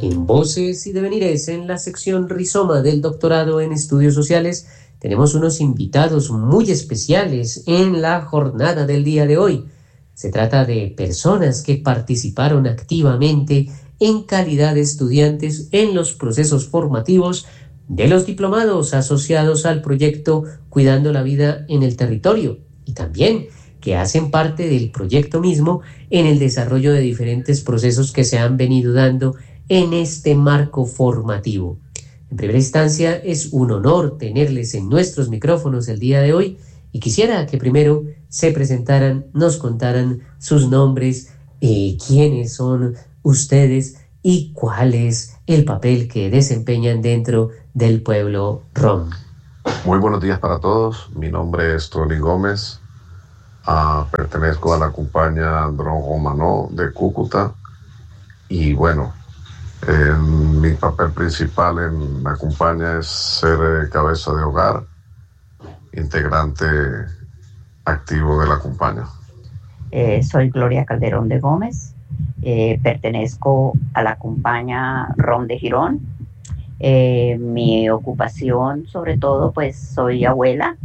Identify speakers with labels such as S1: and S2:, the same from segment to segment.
S1: En Voces y Devenires, en la sección Rizoma del Doctorado en Estudios Sociales, tenemos unos invitados muy especiales en la jornada del día de hoy. Se trata de personas que participaron activamente en calidad de estudiantes en los procesos formativos de los diplomados asociados al proyecto Cuidando la Vida en el Territorio, y también que hacen parte del proyecto mismo en el desarrollo de diferentes procesos que se han venido dando en este marco formativo. En primera instancia, es un honor tenerles en nuestros micrófonos el día de hoy, y quisiera que primero se presentaran, nos contaran sus nombres, quiénes son ustedes y cuál es el papel que desempeñan dentro del pueblo rom.
S2: Muy buenos días para todos. Mi nombre es Tony Gómez. Pertenezco a la compañía Dron Romanó de Cúcuta. Y bueno, mi papel principal en la compañía es ser cabeza de hogar, integrante activo de la compañía.
S3: Soy Gloria Calderón de Gómez. Pertenezco a la compañía ROM de Girón. Mi ocupación, sobre todo, pues soy abuela.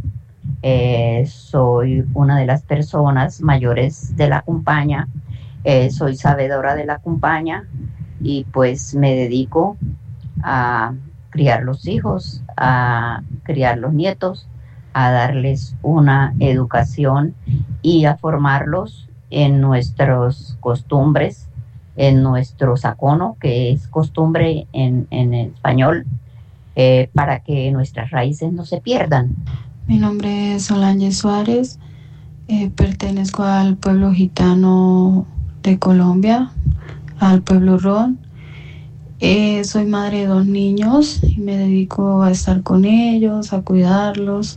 S3: Soy una de las personas mayores de la compañía. Soy sabedora de la compañía y pues me dedico a criar los hijos, a criar los nietos, a darles una educación y a formarlos en nuestras costumbres, en nuestro sacono, que es costumbre en español, para que nuestras raíces no se pierdan.
S4: Mi nombre es Solange Suárez, pertenezco al pueblo gitano de Colombia, al pueblo rom. Soy madre de 2 niños y me dedico a estar con ellos, a cuidarlos,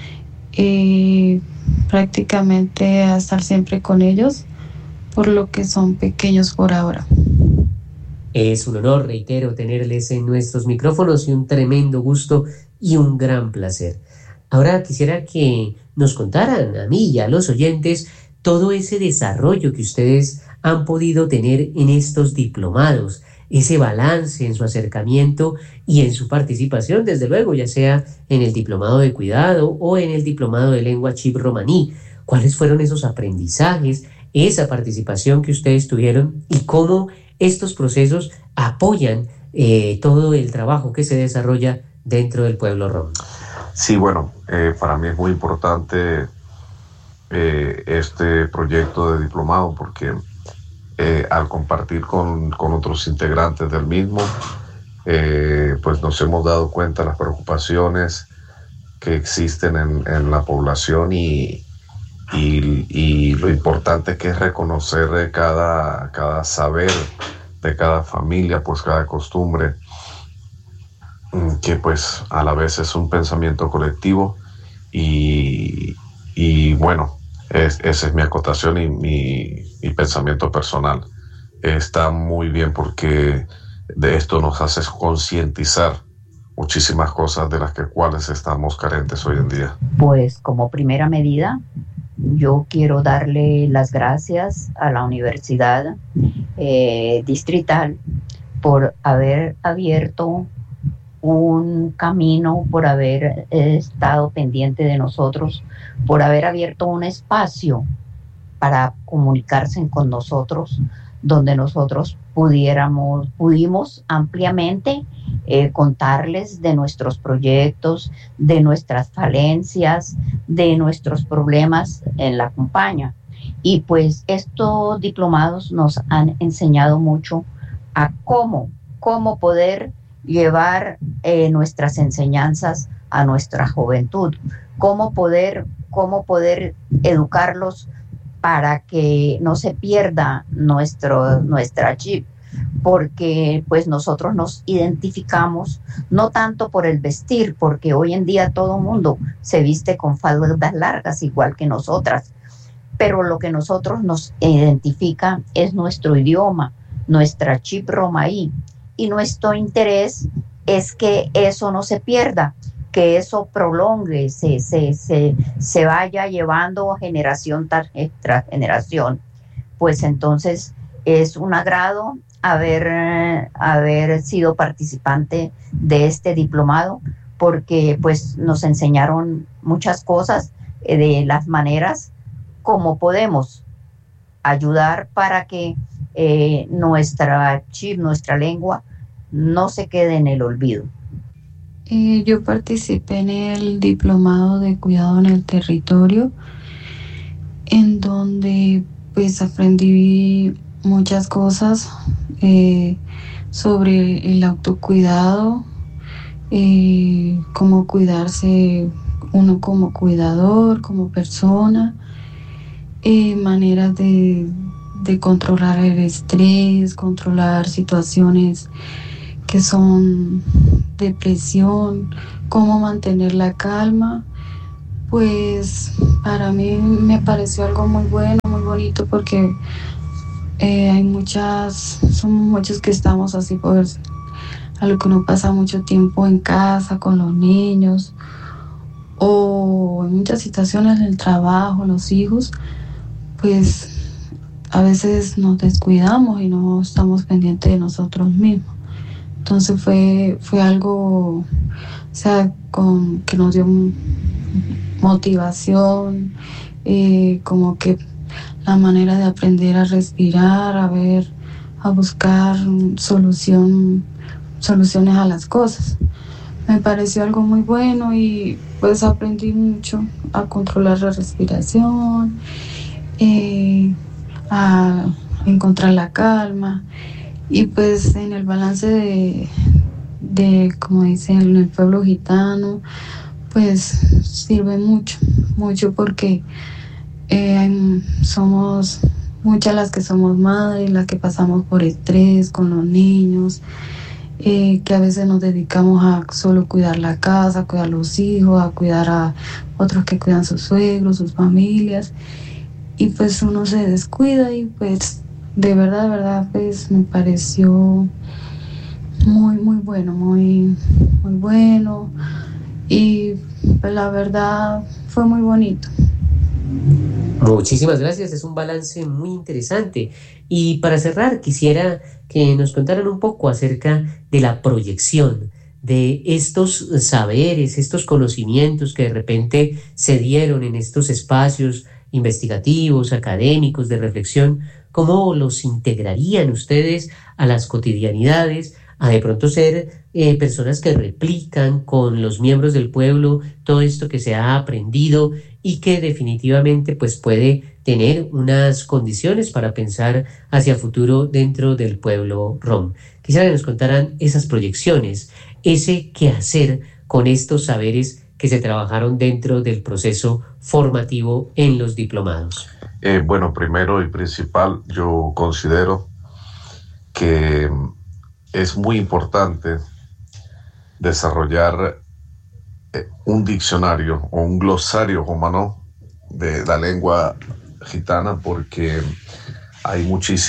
S4: prácticamente a estar siempre con ellos, por lo que son pequeños por ahora.
S1: Es un honor, reitero, tenerles en nuestros micrófonos y un tremendo gusto y un gran placer. Ahora quisiera que nos contaran a mí y a los oyentes todo ese desarrollo que ustedes han podido tener en estos diplomados, ese balance en su acercamiento y en su participación, desde luego, ya sea en el diplomado de cuidado o en el diplomado de lengua chib romaní. ¿Cuáles fueron esos aprendizajes, esa participación que ustedes tuvieron y cómo estos procesos apoyan todo el trabajo que se desarrolla dentro del pueblo rom?
S2: Sí, bueno, para mí es muy importante este proyecto de diplomado porque al compartir con otros integrantes del mismo, pues nos hemos dado cuenta de las preocupaciones que existen en la población y lo importante que es reconocer cada saber de cada familia, pues cada costumbre, que pues a la vez es un pensamiento colectivo y bueno, esa es mi acotación y mi pensamiento personal. Está muy bien porque de esto nos hace concientizar muchísimas cosas de las cuales estamos carentes hoy en día.
S3: Pues como primera medida, yo quiero darle las gracias a la Universidad Distrital por haber abierto un camino, por haber estado pendiente de nosotros, por haber abierto un espacio para comunicarse con nosotros, donde nosotros pudimos ampliamente contarles de nuestros proyectos, de nuestras falencias, de nuestros problemas en la compañía. Y pues estos diplomados nos han enseñado mucho a cómo poder llevar nuestras enseñanzas a nuestra juventud, cómo poder educarlos para que no se pierda nuestra chip, porque pues nosotros nos identificamos no tanto por el vestir, porque hoy en día todo el mundo se viste con faldas largas igual que nosotras, pero lo que nosotros nos identifica es nuestro idioma, nuestra chip romaí, y nuestro interés es que eso no se pierda, que eso prolongue, se vaya llevando generación tras generación. Pues entonces Es un agrado haber sido participante de este diplomado, porque pues nos enseñaron muchas cosas de las maneras como podemos ayudar para que nuestra lengua no se quede en el olvido.
S4: Yo participé en el diplomado de cuidado en el territorio, en donde pues aprendí muchas cosas sobre el autocuidado, cómo cuidarse uno como cuidador, como persona, maneras de controlar el estrés, controlar situaciones que son depresión, cómo mantener la calma. Pues para mí me pareció algo muy bueno, muy bonito, porque somos muchos que estamos así por a lo que uno pasa mucho tiempo en casa con los niños, o en muchas situaciones en el trabajo, los hijos, pues a veces nos descuidamos y no estamos pendientes de nosotros mismos. Entonces fue algo, o sea, que nos dio motivación, como que la manera de aprender a respirar, a buscar soluciones a las cosas. Me pareció algo muy bueno y pues aprendí mucho a controlar la respiración, a encontrar la calma, y pues en el balance de como dicen en el pueblo gitano, pues sirve mucho porque somos muchas las que somos madres, las que pasamos por estrés con los niños, que a veces nos dedicamos a solo cuidar la casa, a cuidar los hijos, a cuidar a otros que cuidan sus suegros, sus familias, y pues uno se descuida. Y pues de verdad, pues me pareció muy bueno, muy bueno, y pues la verdad fue muy bonito.
S1: Muchísimas gracias, es un balance muy interesante. Y para cerrar, quisiera que nos contaran un poco acerca de la proyección de estos saberes, estos conocimientos que de repente se dieron en estos espacios investigativos, académicos, de reflexión. ¿Cómo los integrarían ustedes a las cotidianidades, a de pronto ser personas que replican con los miembros del pueblo todo esto que se ha aprendido y que definitivamente pues puede tener unas condiciones para pensar hacia futuro dentro del pueblo rom? Quisiera que nos contaran esas proyecciones, ese qué hacer con estos saberes que se trabajaron dentro del proceso formativo en los diplomados.
S2: Bueno, primero y principal, yo considero que es muy importante desarrollar un diccionario o un glosario romano de la lengua gitana, porque hay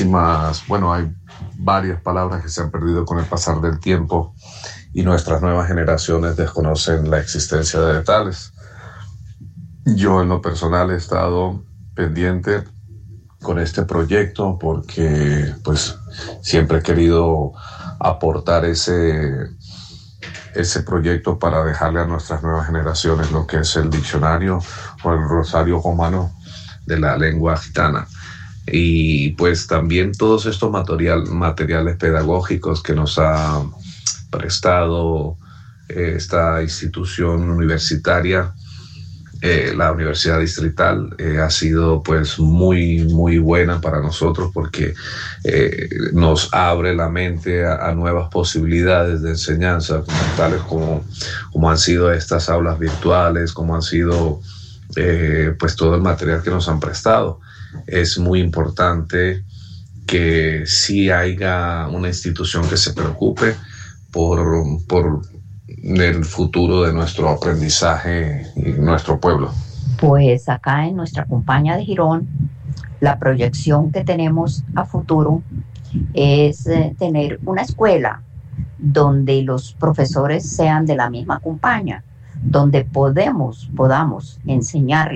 S2: varias palabras que se han perdido con el pasar del tiempo y nuestras nuevas generaciones desconocen la existencia de tales. Yo en lo personal he estado pendiente con este proyecto porque pues siempre he querido aportar ese proyecto para dejarle a nuestras nuevas generaciones lo que es el diccionario o el glosario romano de la lengua gitana. Y pues también todos estos materiales pedagógicos que nos ha prestado esta institución universitaria, la Universidad Distrital, ha sido pues muy buena para nosotros, porque nos abre la mente a nuevas posibilidades de enseñanza, tales como han sido estas aulas virtuales, como han sido pues todo el material que nos han prestado. Es muy importante que sí haya una institución que se preocupe por el futuro de nuestro aprendizaje y nuestro pueblo.
S3: Pues acá en nuestra compañía de Girón, la proyección que tenemos a futuro es tener una escuela donde los profesores sean de la misma compañía, donde podamos enseñarles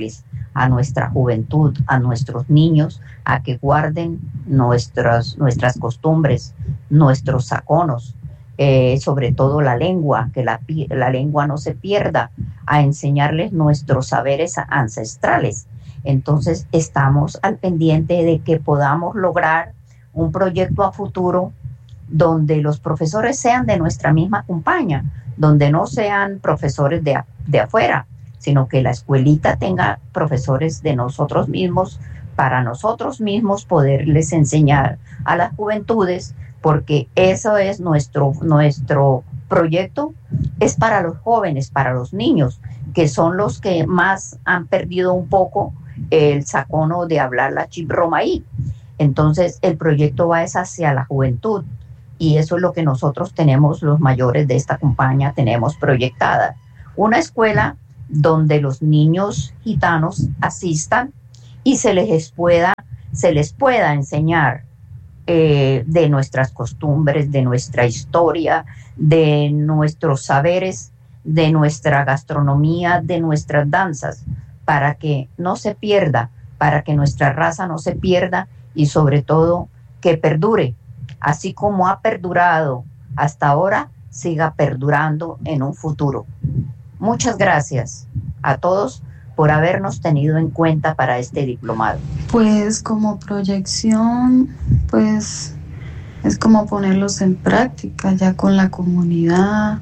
S3: a nuestra juventud, a nuestros niños, a que guarden nuestras costumbres, nuestros saconos, sobre todo la lengua, que la lengua no se pierda, a enseñarles nuestros saberes ancestrales. Entonces estamos al pendiente de que podamos lograr un proyecto a futuro donde los profesores sean de nuestra misma compañía, donde no sean profesores de afuera, sino que la escuelita tenga profesores de nosotros mismos, para nosotros mismos poderles enseñar a las juventudes, porque eso es nuestro proyecto, es para los jóvenes, para los niños, que son los que más han perdido un poco el sacono de hablar la chipromaí. Entonces el proyecto va hacia la juventud, y eso es lo que nosotros tenemos, los mayores de esta compañía, tenemos proyectada. Una escuela donde los niños gitanos asistan y se les pueda enseñar de nuestras costumbres, de nuestra historia, de nuestros saberes, de nuestra gastronomía, de nuestras danzas, para que no se pierda, para que nuestra raza no se pierda y sobre todo que perdure, así como ha perdurado hasta ahora, siga perdurando en un futuro. Muchas gracias a todos por habernos tenido en cuenta para este diplomado.
S4: Pues como proyección, pues es como ponerlos en práctica ya con la comunidad,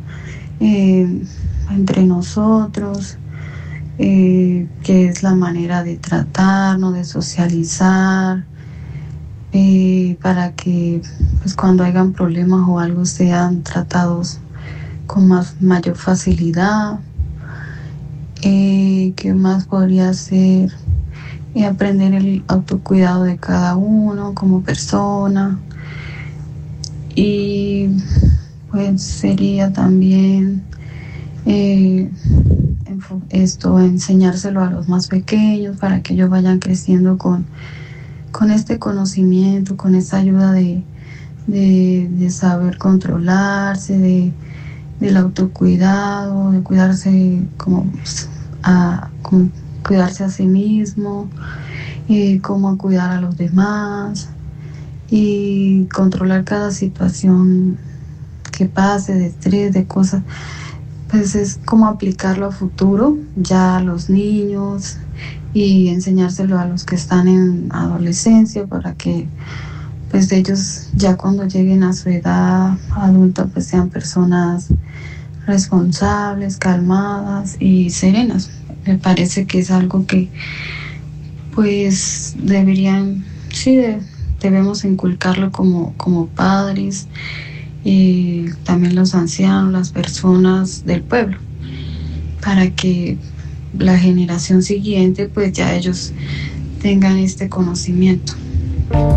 S4: entre nosotros, que es la manera de tratarnos, de socializar, para que pues cuando hayan problemas o algo sean tratados con mayor facilidad. ¿Qué más podría ser? Aprender el autocuidado de cada uno como persona, y pues sería también enseñárselo a los más pequeños para que ellos vayan creciendo con este conocimiento, con esa ayuda de saber controlarse, del autocuidado, de cuidarse como cuidarse a sí mismo, cómo cuidar a los demás y controlar cada situación que pase, de estrés, de cosas. Pues es como aplicarlo a futuro ya a los niños y enseñárselo a los que están en adolescencia, para que pues ellos ya cuando lleguen a su edad adulta pues sean personas responsables, calmadas y serenas. Me parece que es algo que pues debemos inculcarlo como padres, y también los ancianos, las personas del pueblo, para que la generación siguiente pues ya ellos tengan este conocimiento.